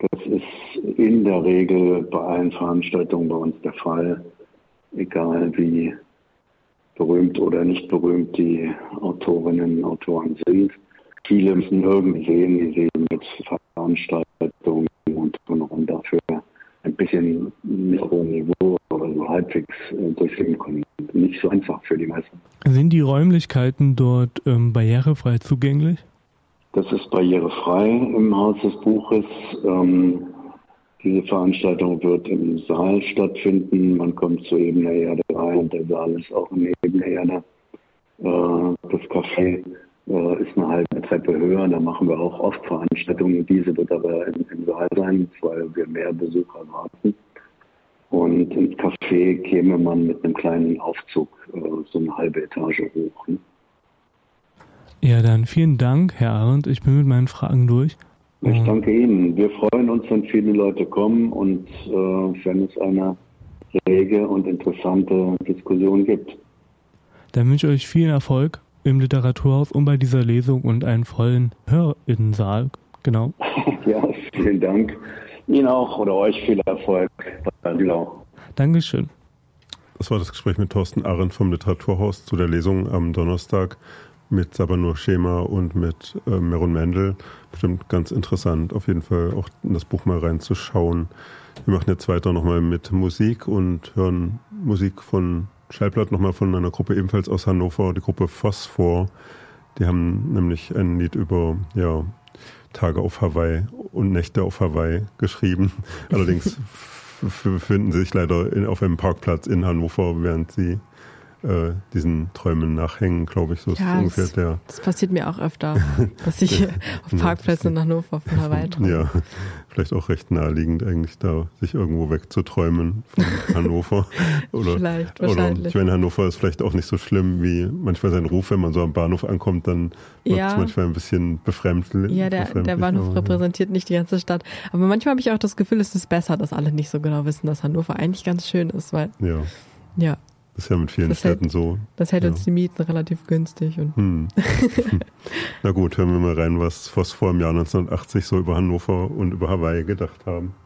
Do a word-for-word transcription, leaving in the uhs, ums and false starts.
Das ist in der Regel bei allen Veranstaltungen bei uns der Fall, egal wie berühmt oder nicht berühmt die Autorinnen und Autoren sind. Viele müssen irgendwie sehen, die sehen mit Veranstaltungen und und dafür ein bisschen mit hohem Niveau oder so halbwegs äh, durchführen können. Nicht so einfach für die meisten. Sind die Räumlichkeiten dort ähm, barrierefrei zugänglich? Das ist barrierefrei im Haus des Buches. Ähm, diese Veranstaltung wird im Saal stattfinden. Man kommt zur Ebener Erde rein und der Saal ist auch in Ebener Erde. Äh, das Café äh, ist eine halbe Treppe höher. Da machen wir auch oft Veranstaltungen. Diese wird aber im, im Saal sein, weil wir mehr Besucher erwarten. Und ins Café käme man mit einem kleinen Aufzug äh, so eine halbe Etage hoch. Ne? Ja, dann vielen Dank, Herr Arendt. Ich bin mit meinen Fragen durch. Ich danke Ihnen. Wir freuen uns, wenn viele Leute kommen und äh, wenn es eine rege und interessante Diskussion gibt. Dann wünsche ich euch viel Erfolg im Literaturhaus und bei dieser Lesung und einen vollen Hörerinnensaal. Genau. Ja, vielen Dank. Ihnen auch oder euch viel Erfolg. Genau. Dankeschön. Das war das Gespräch mit Thorsten Arendt vom Literaturhaus zu der Lesung am Donnerstag mit Sabanur Schema und mit äh, Merun Mendel. Bestimmt ganz interessant, auf jeden Fall auch in das Buch mal reinzuschauen. Wir machen jetzt weiter nochmal mit Musik und hören Musik von Schallplatten nochmal von einer Gruppe ebenfalls aus Hannover, die Gruppe Phosphor. Die haben nämlich ein Lied über ja, Tage auf Hawaii und Nächte auf Hawaii geschrieben. Allerdings befinden sie sich leider in, auf einem Parkplatz in Hannover, während sie äh, diesen Träumen nachhängen, glaube ich. So ist ja, ungefähr das, der. Das passiert mir auch öfter, dass ich auf Parkplätzen in Hannover von Hawaii träume. Ja, vielleicht auch recht naheliegend eigentlich da, sich irgendwo wegzuträumen von Hannover. Oder, vielleicht, oder wahrscheinlich. Ich meine, Hannover ist vielleicht auch nicht so schlimm wie manchmal sein Ruf, wenn man so am Bahnhof ankommt, dann wird ja. es manchmal ein bisschen befremdlich. Ja, der, der Bahnhof aber, repräsentiert nicht die ganze Stadt. Aber manchmal habe ich auch das Gefühl, es ist besser, dass alle nicht so genau wissen, dass Hannover eigentlich ganz schön ist, weil ja. ja. Das ist ja mit vielen das Städten hält, so. Das hält ja. uns die Mieten relativ günstig. Und hm. Na gut, hören wir mal rein, was Phosphor im Jahr neunzehnhundertachtzig so über Hannover und über Hawaii gedacht haben.